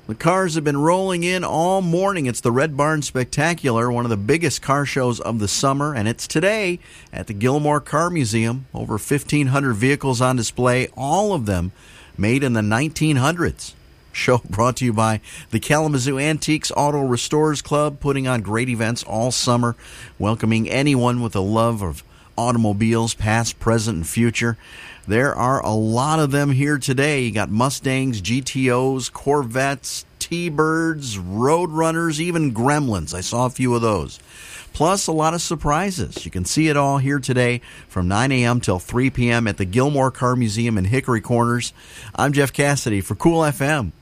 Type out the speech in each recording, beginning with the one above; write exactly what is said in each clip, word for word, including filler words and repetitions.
The cars have been rolling in all morning. It's the Red Barn Spectacular, one of the biggest car shows of the summer, and it's today at the Gilmore Car Museum. Over fifteen hundred vehicles on display, all of them made in the nineteen hundreds. Show brought to you by the Kalamazoo Antiques Auto Restorers Club, putting on great events all summer, welcoming anyone with a love of automobiles, past, present, and future. There are a lot of them here today. You got Mustangs, G T Os, Corvettes, T-Birds, Roadrunners, even Gremlins. I saw a few of those. Plus, a lot of surprises. You can see it all here today from nine a.m. till three p.m. at the Gilmore Car Museum in Hickory Corners. I'm Jeff Cassidy for Cool F M.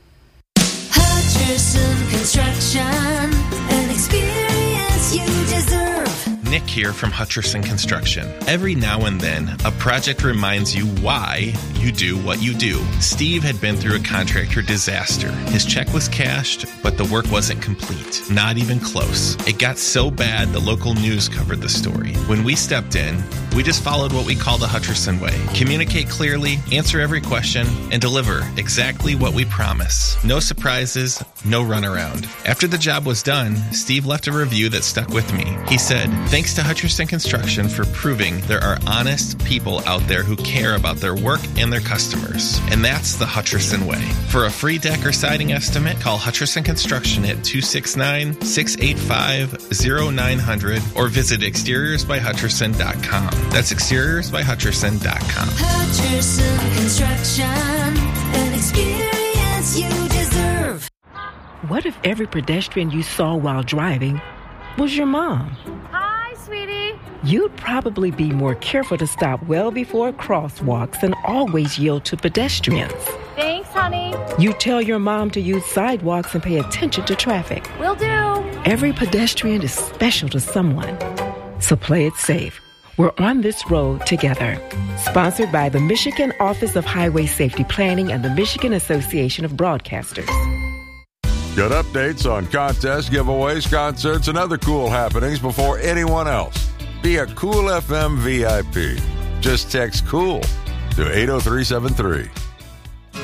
Hutcherson Construction, an experience you deserve. Nick here from Hutcherson Construction. Every now and then, a project reminds you why you do what you do. Steve had been through a contractor disaster. His check was cashed, but the work wasn't complete. Not even close. It got so bad the local news covered the story. When we stepped in, we just followed what we call the Hutcherson way. Communicate clearly, answer every question, and deliver exactly what we promise. No surprises, no runaround. After the job was done, Steve left a review that stuck with me. He said, "Thanks to Hutcherson Construction for proving there are honest people out there who care about their work and their customers." And that's the Hutcherson way. For a free deck or siding estimate, call Hutcherson Construction at two six nine, six eight five, zero nine zero zero or visit exteriors by hutcherson dot com. That's exteriors by hutcherson dot com. Hutcherson Construction, an experience you deserve. What if every pedestrian you saw while driving was your mom? Hi, sweetie. You'd probably be more careful to stop well before crosswalks and always yield to pedestrians. Thanks, honey. You tell your mom to use sidewalks and pay attention to traffic. Will do. Every pedestrian is special to someone. So play it safe. We're on this road together. Sponsored by the Michigan Office of Highway Safety Planning and the Michigan Association of Broadcasters. Get updates on contests, giveaways, concerts, and other cool happenings before anyone else. Be a Cool F M V I P. Just text COOL to eight oh three seven three.